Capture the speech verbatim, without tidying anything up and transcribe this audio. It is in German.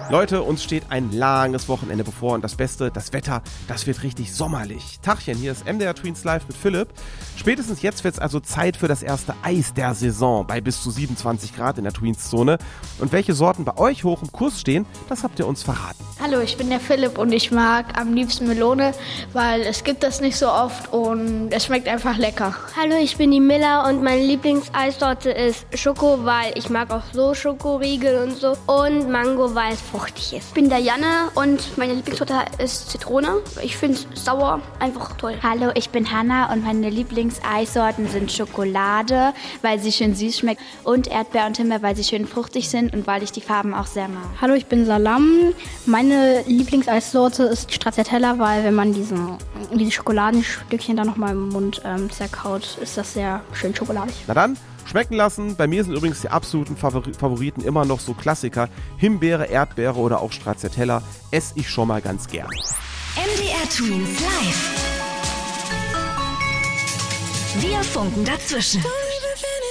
Leute, uns steht ein langes Wochenende bevor und das Beste, das Wetter, das wird richtig sommerlich. Tachchen, hier ist M D R Tweens Live mit Philipp. Spätestens jetzt wird es also Zeit für das erste Eis der Saison bei bis zu siebenundzwanzig Grad in der Tweens-Zone. Und welche Sorten bei euch hoch im Kurs stehen, das habt ihr uns verraten. Hallo, ich bin der Philipp und ich mag am liebsten Melone, weil es gibt das nicht so oft und es schmeckt einfach lecker. Hallo, ich bin die Miller und meine Lieblingseissorte ist Schoko, weil ich mag auch so Schokoriegel und so, und Mango, weil es fruchtig ist. Ich bin der Janne und meine Lieblingssorte ist Zitrone. Ich finde es sauer einfach toll. Hallo, ich bin Hanna und meine Lieblingseissorten sind Schokolade, weil sie schön süß schmeckt, und Erdbeer und Himbeer, weil sie schön fruchtig sind und weil ich die Farben auch sehr mag. Hallo, ich bin Salam. Meine Lieblingseissorte ist Stracciatella, weil wenn man diesen, diese Schokoladenstückchen da nochmal im Mund ähm, zerkaut, ist das sehr schön schokoladig. Na dann, schmecken lassen. Bei mir sind übrigens die absoluten Favori- Favoriten immer noch so Klassiker. Himbeere, Erdbeere oder auch Stracciatella esse ich schon mal ganz gern. M D R Tweens Live. Wir funken dazwischen.